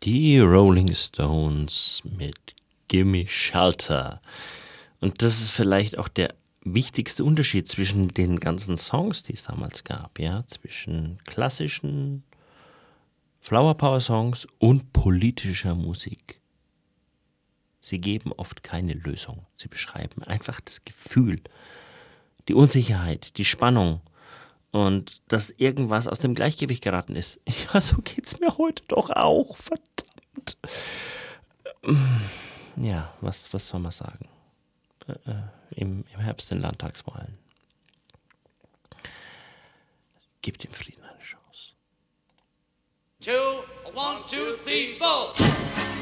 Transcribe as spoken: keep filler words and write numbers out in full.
Die Rolling Stones mit Gimme Shelter. Und das ist vielleicht auch der wichtigste Unterschied zwischen den ganzen Songs, die es damals gab, ja, zwischen klassischen Flower Power Songs und politischer Musik. Sie geben oft keine Lösung. Sie beschreiben einfach das Gefühl, die Unsicherheit, die Spannung und dass irgendwas aus dem Gleichgewicht geraten ist. Ja, so geht's mir heute doch auch, verdammt. Ja, was, was soll man sagen? Äh, im, Im Herbst den Landtagswahlen. Gebt dem Frieden eine Chance. Two, one, two, three, four.